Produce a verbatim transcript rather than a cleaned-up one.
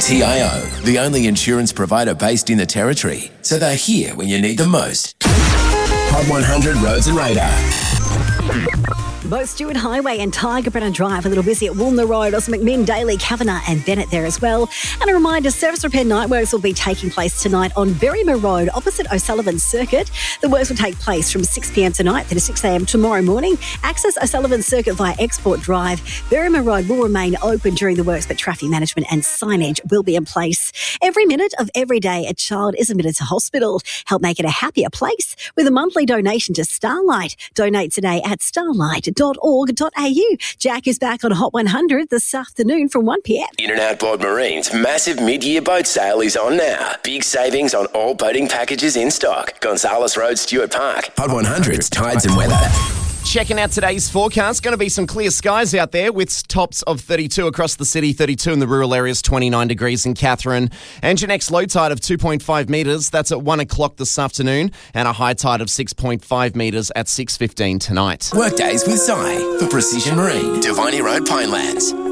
T I O, the only insurance provider based in the Territory, so they're here when you need them most. Hot one hundred Roads and Radar. Both Stewart Highway and Tiger Brennan Drive a little busy at Woolner Road, also McMinn, Daly, Kavanagh and Bennett there as well. And a reminder, service repair night works will be taking place tonight on Berrima Road opposite O'Sullivan Circuit. The works will take place from six p m tonight to six a m tomorrow morning. Access O'Sullivan Circuit via Export Drive. Berrima Road will remain open during the works, but traffic management and signage will be in place. Every minute of every day, a child is admitted to hospital. Help make it a happier place with a monthly donation to Starlight. Donate today at starlight dot org dot a u. Jack is back on Hot one hundred this afternoon from one p m. In and Outboard Marine's massive mid-year boat sale is on now. Big savings on all boating packages in stock. Gonzales Road, Stewart Park. Hot one hundred's Tides and Weather. Checking out today's forecast, going to be some clear skies out there with tops of thirty-two across the city, thirty-two in the rural areas, twenty-nine degrees in Katherine. And your next low tide of two point five metres, that's at one o'clock this afternoon, and a high tide of six point five metres at six fifteen tonight. Workdays with Si for Precision Marine, Devine Road, Pinelands.